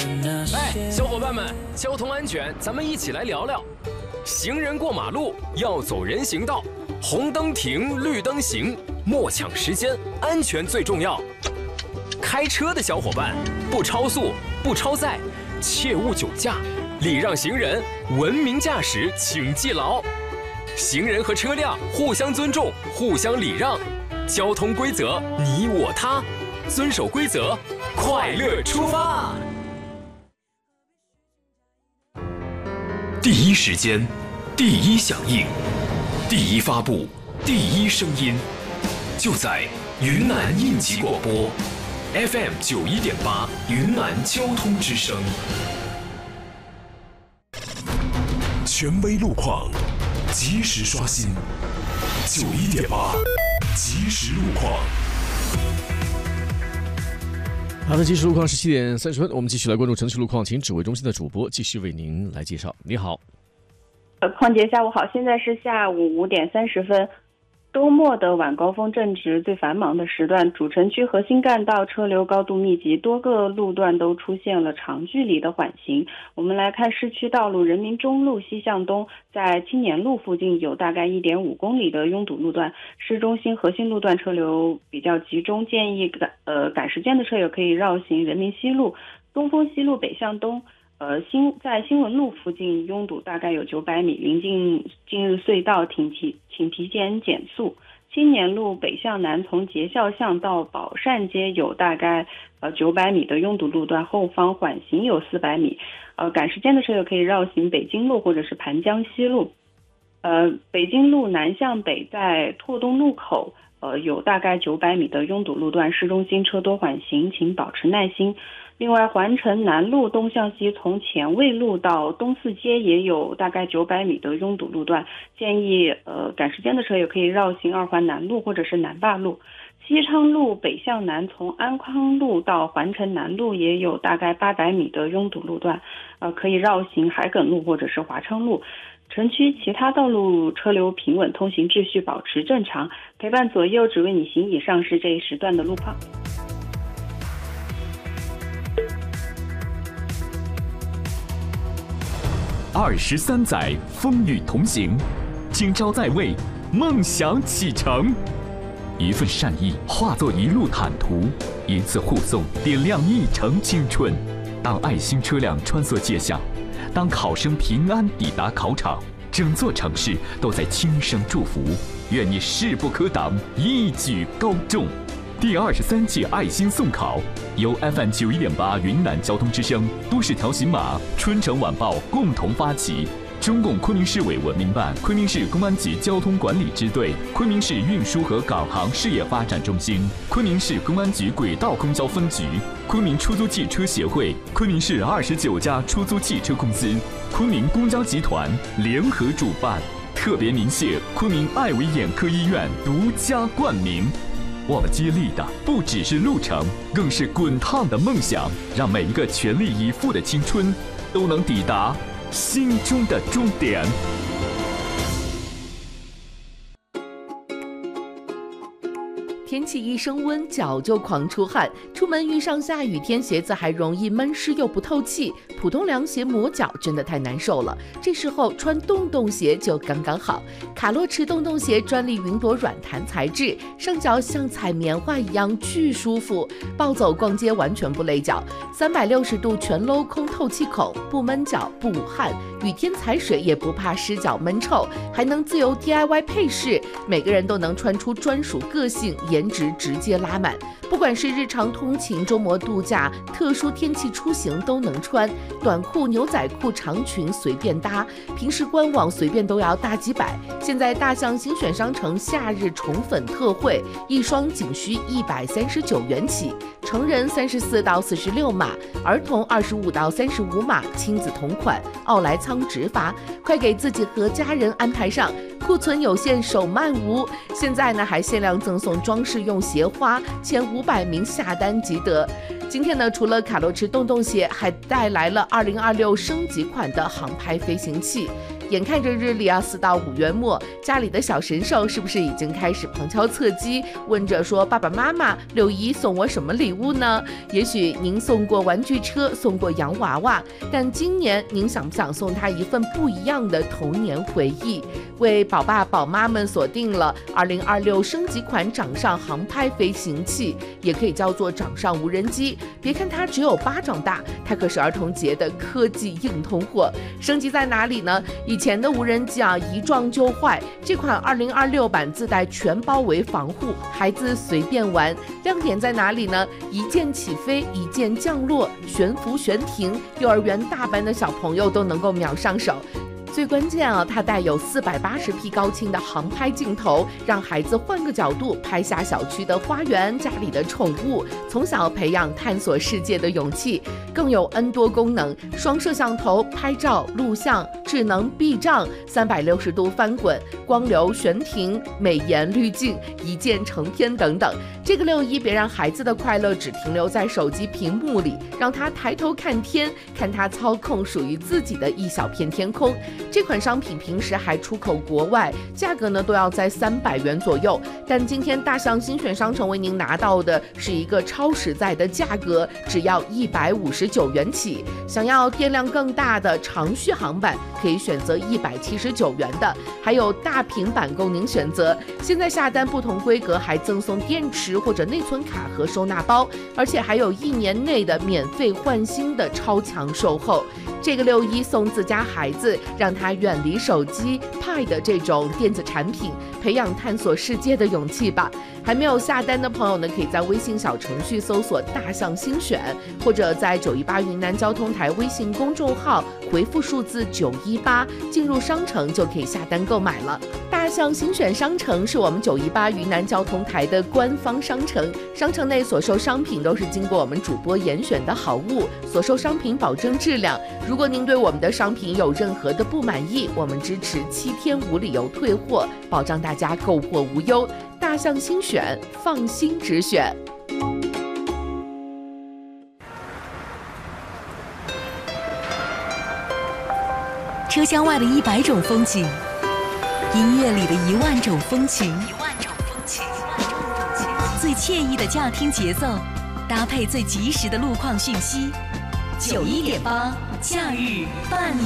哎，小伙伴们，交通安全，咱们一起来聊聊。行人过马路要走人行道，红灯停，绿灯行，莫抢时间，安全最重要。开车的小伙伴，不超速，不超载，切勿酒驾，礼让行人，文明驾驶，请记牢。行人和车辆互相尊重，互相礼让，交通规则你我他，遵守规则，快乐出发。 第一时间，第一响应，第一发布，第一声音，就在云南应急广播 FM 91.8云南交通之声。权威路况，及时刷新91.8即时路况。 好的，即时路况是7点30分，我们继续来关注城市路况，请指挥中心的主播继续为您来介绍。你好， 邝姐，下午好，现在是下午5点30分。周末的晚高峰正值最繁忙的时段，主城区核心干道车流高度密集，多个路段都出现了长距离的缓行。我们来看市区道路，人民中路西向东，在青年路附近有大概1.5公里的拥堵路段，市中心核心路段车流比较集中，建议赶时间的车友可以绕行人民西路、东风西路北向东。在新闻路附近拥堵大概有900米，临近今日隧道，请提前减速。青年路北向南，从节孝巷到宝善街有大概900米的拥堵路段，后方缓行有400米。赶时间的车友可以绕行北京路或者是盘江西路。北京路南向北在拓东路口有大概900米的拥堵路段，市中心车多缓行，请保持耐心。另外，环城南路东向西，从前卫路到东四街也有大概900米的拥堵路段，建议赶时间的车友可以绕行2环南路或者是南坝路。西昌路北向南，从安康路到环城南路也有大概800米的拥堵路段，可以绕行海埂路或者是华昌路。城区其他道路车流平稳，通行秩序保持正常。陪伴左右，只为你行。以上是这一时段的路况。 23载风雨同行，今朝在位，梦想启程。一份善意化作一路坦途，一次护送点亮一程青春。当爱心车辆穿梭街巷，当考生平安抵达考场，整座城市都在轻声祝福。愿你势不可挡，一举高中。第23届爱心送考由 FM 91.8云南交通之声、都市条形码、春城晚报共同发起，中共昆明市委文明办、昆明市公安局交通管理支队、昆明市运输和港航事业发展中心、昆明市公安局轨道公交分局、昆明出租汽车协会、昆明市29家出租汽车公司、昆明公交集团联合主办，特别鸣谢昆明爱维眼科医院独家冠名。我们接力的不只是路程，更是滚烫的梦想，让每一个全力以赴的青春都能抵达心中的终点。 天气一升温，脚就狂出汗，出门遇上下雨天，鞋子还容易闷湿又不透气，普通凉鞋磨脚真的太难受了。这时候穿洞洞鞋就刚刚好。卡洛驰洞洞鞋专利云朵软弹材质，上脚像踩棉花一样巨舒服，暴走逛街完全不累脚，360度全镂空透气孔，不闷脚不捂汗，雨天踩水也不怕湿脚闷臭，还能自由 DIY 配饰，每个人都能穿出专属个性，颜值直接拉满。不管是日常通勤、周末度假、特殊天气出行都能穿，短裤、牛仔裤、长裙随便搭，平时官网随便都要大几百。现在大象新选商城夏日宠粉特惠，一双仅需139元起，成人34到46码，儿童25到35码，亲子同款，奥莱仓直发，快给自己和家人安排上，库存有限，手慢无。现在呢还限量赠送装饰用鞋花，前500名下单即得。 今天呢，除了卡洛驰洞洞鞋，还带来了2026升级款的航拍飞行器。眼看着日历4到5月末，家里的小神兽是不是已经开始旁敲侧击，问着说爸爸妈妈6一送我什么礼物呢？也许您送过玩具车，送过洋娃娃，但今年您想不想送他一份不一样的童年回忆？为宝爸宝妈们锁定了2026升级款掌上航拍飞行器，也可以叫做掌上无人机。别看它只有巴掌大，它可是儿童节的科技硬通货。升级在哪里呢？以前的无人机一撞就坏，这款2026版自带全包围防护，孩子随便玩。亮点在哪里呢？一键起飞，一键降落，悬浮悬停，幼儿园大班的小朋友都能够秒上手。最关键它带有480P 高清的航拍镜头，让孩子换个角度拍下小区的花园、家里的宠物，从小培养探索世界的勇气。更有 N 多功能，双摄像头拍照、录像、智能避障、360度翻滚、光流悬停、美颜滤镜、一键成片等等。这个6一别让孩子的快乐只停留在手机屏幕里，让他抬头看天，看他操控属于自己的一小片天空。这款商品平时还出口国外，价格呢都要在300元左右，但今天大象新选商城为您拿到的是一个超实在的价格，只要159元起。想要电量更大的长续航版，可以选择179元的，还有大平板供您选择。现在下单不同规格还赠送电池或者内存卡和收纳包，而且还有1年内的免费换新的超强售后。这个6一送自家孩子，让他远离手机、Pad 这种电子产品，培养探索世界的勇气吧。还没有下单的朋友呢，可以在微信小程序搜索大象新选，或者在918云南交通台微信公众号回复数字918，进入商城就可以下单购买了。大象新选商城是我们918云南交通台的官方商城，商城内所售商品都是经过我们主播严选的好物，所售商品保证质量。如果您对我们的商品有任何的不满意，我们支持7天无理由退货，保障大家购货无忧。大象新选，放心直选。 车厢外的100种风景，音乐里的1万种风情，最惬意的驾听节奏，搭配最及时的路况讯息。91.8假日伴你